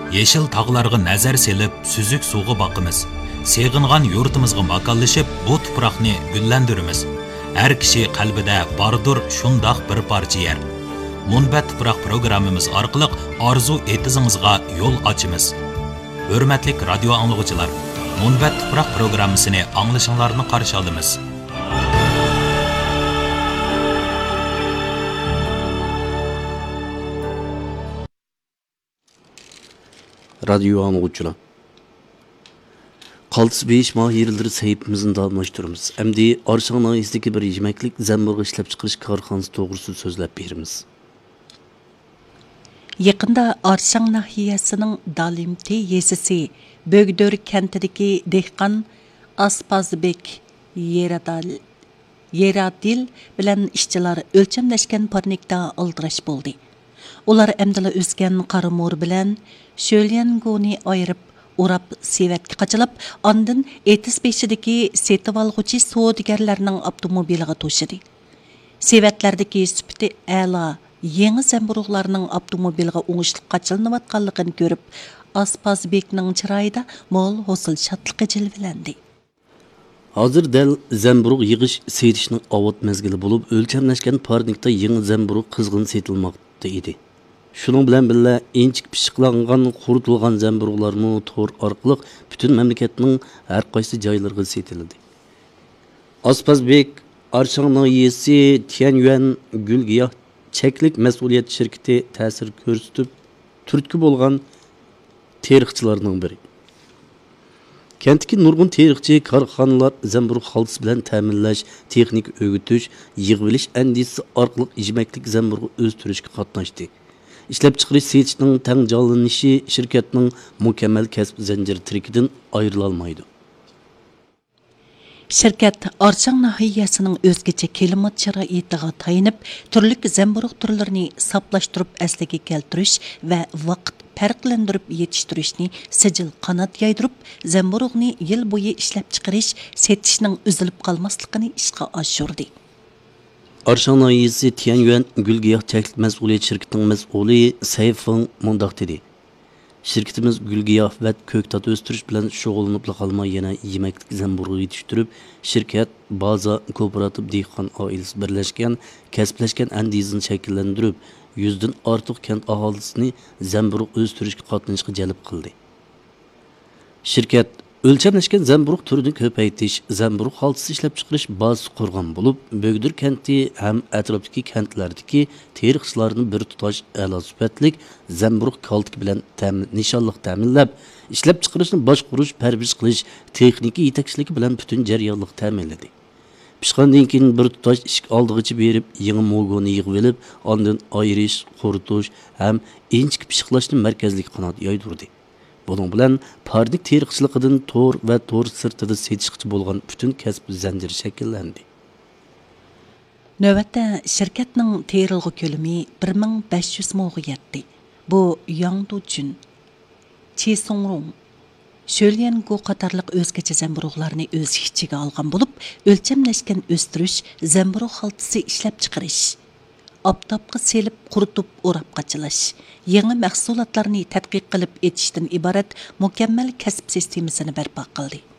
Yeşil tağlarga nazar selip, süzük suğu bakımız. Seğingan yurtimizga makallaşıp, bu tuproqni güllendirimiz. Her kişi qalbida bardır şundaq bir parça yer. Munbat tuproq programmamiz orqali arzu etizingizga yo'l ochimiz. Hurmatli radio anglag'uchilar, Munbat tuproq programmasini anglashinglarni qarshi olamiz. Radio anglag'uchilar. Qaltis beyish mahirlari saytimizni davomlashtiramiz. Hamda Arshon noyasidagi bir yemaklik zamburg' ishlab chiqarish korxonasi to'g'risida so'zlab beramiz. Yaqında Arshon nahiyasining Dalimti yezisi Bögdör kentidagi dehqon Aspazbek Yeradil bilan ishchilar o'lchamlashgan parnikda oldirash bo'ldi. Ular amdala o'sgan qaramur bilan Sho'lyangoni ayirib urab sevatga qachilib, ondan etis beshidagi setib olg'uchi savdogarlarning avtomobiliga to'shidi. Sevatlardagi sifati a'lo yangi zamburug'larning avtomobiliga o'ngishli qachilinayotganligini ko'rib, Aspazbekning chiroyida mo'l hosil shodligi jilvilandi. Hozir dal zamburug' yig'ish setishning avot mezgili bo'lib, o'lchamlashgan parnikda yangi zamburug' qizg'in setilmoqda edi. Şunun bilan birga enchik pishiqlangan, quritilgan zamburug'larni to'r orqali butun mamlakatning har qaysi joylariga setildi. Aspazbek Arshon noyasi Tianyuan Gulgiyoh cheklik mas'uliyat shirkati ta'sir ko'rsatib, turtki bo'lgan terixchilarning biri. Kentdagi nurg'un terixchi korxonalar zamburug' xaltisi bilan ta'minlash, texnik o'g'itish, yig'ilish andisi orqali ijmaklik zamburug' o'stirishga qatnashdi. İşlep çıkırış setişinin teng canlanışı şirketinin mükemmel kasb zinciri tirikidan ayrılalmaydı. Şirket Arshon nahiyasining o'zgacha klimat sharoitiga tayinib, turli zamburug' turlarini saplashtirib asliga keltirish va vaqt farqlantirib yetishtirishni sijil qanot yaydirib, zamburug'ni yil bo'yi ishlab chiqarish setishning uzilib qolmasligini ishga oshirdi. Arshon noyasi Tianyuan Gulgiyoh cheklik mas'uliyat shirkatining mas'uli Sayfing mundaq dedi. Şirketimiz Gulgiyoh va ko'ktat o'stirish bilan shug'ullanib qolmay yana yemaklik zamburug' yetishtirib, shirkat baza kooperativ dehqon oilasi birlashgan, kasblashgan andizini shakllantirib, 100 dan ortiq kent aholisini zamburug' o'stirishga qatnashishga jalb qildi. Shirkat o'lchamlashgan zamburug' turini ko'paytirish, zamburug' xaltisi ishlab chiqarish bazasi qurgan bo'lib, Bögdür kenti ham atrofdagi kentlardagi terixchilarni bir tutash a'lo sifatlik zamburug' kaltik bilan nishonliq ta'minlab, ishlab chiqarishni boshqarish, parvarish qilish, texnika yetakchiligi bilan butun jarayonliq ta'minladi. Pishqandan keyin bir tutash ishq oldig'icha berib, yangi mogoni yig'ib olib, ondan ayirish, quritish ham inchik pishiqlashni markazlik qanot yoydirdi. Bunun bilan parnik terixchiligidan to'r va to'r sirtida setishchi bo'lgan butun kasb zanjiri shakllandi. Navbatda shirkatning terilg'i ko'lami 1500 mo'ga yetdi. Bu Yangduchun, Chesongrong, Sho'lyango qatorliq o'zgacha zamburug'larni o'z ichiga olgan bo'lib, o'lchamlashgan o'stirish, zamburug' xaltisi ishlab chiqarish, aptopga selib quritib o'rab qachilash, yangi mahsulotlarni tadqiq qilib etishdan iborat mukammal kasb sistemasini barpo qildi.